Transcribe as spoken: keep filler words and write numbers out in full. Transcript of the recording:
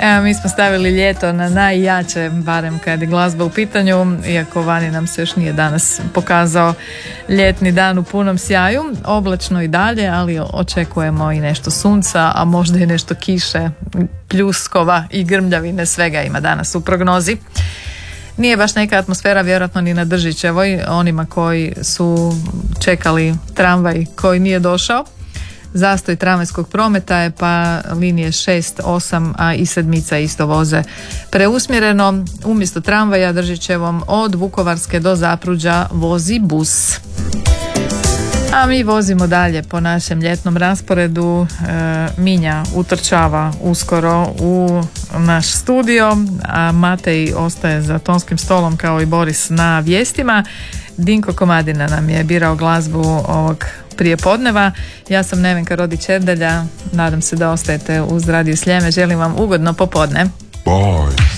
Evo, mi smo stavili ljeto na najjače, barem kad je glazba u pitanju, iako vani nam se još nije danas pokazao ljetni dan u punom sjaju. Oblačno i dalje, ali očekujemo i nešto sunca, a možda i nešto kiše, pljuskova i grmljavine, svega ima danas u prognozi. Nije baš neka atmosfera vjerojatno ni na Držićevoj, onima koji su čekali tramvaj koji nije došao. Zastoj tramvajskog prometa je, pa linije šest, osam, a i sedmica isto voze preusmjereno. Umjesto tramvaja Držićevom od Vukovarske do Zapruđa vozi bus. A mi vozimo dalje po našem ljetnom rasporedu. E, Minja utrčava uskoro u naš studio, a Matej ostaje za tonskim stolom kao i Boris na vijestima. Dinko Komadina nam je birao glazbu ovog prijepodneva. Ja sam Nevenka Rodić-Erdelja. Nadam se da ostajete uz Radio Sljeme. Želim vam ugodno popodne. Bye.